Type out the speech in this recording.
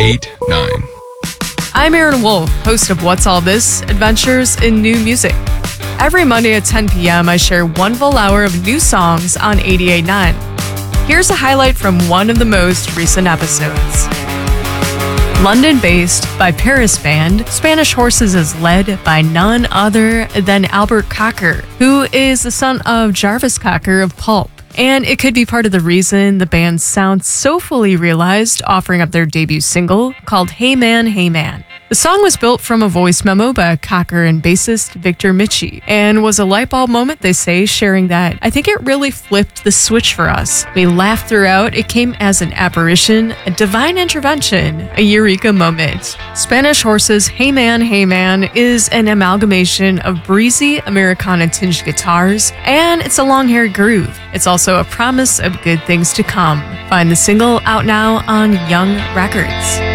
8, 9. I'm Aaron Wolf, host of What's All This? Adventures in New Music. Every Monday at 10 p.m., I share one full hour of new songs on 88.9. Here's a highlight from one of the most recent episodes. London-based by Paris band, Spanish Horses is led by none other than Albert Cocker, who is the son of Jarvis Cocker of Pulp. And it could be part of the reason the band sounds so fully realized, offering up their debut single called Hey Man, Hey Man. The song was built from a voice memo by Cocker and bassist Victor Michi, and was a light bulb moment, they say, sharing that, I think it really flipped the switch for us. We laughed throughout. It came as an apparition, a divine intervention, a eureka moment. Spanish Horses' Hey Man, Hey Man is an amalgamation of breezy Americana-tinged guitars, and it's a long-haired groove. It's also a promise of good things to come. Find the single out now on Young Records.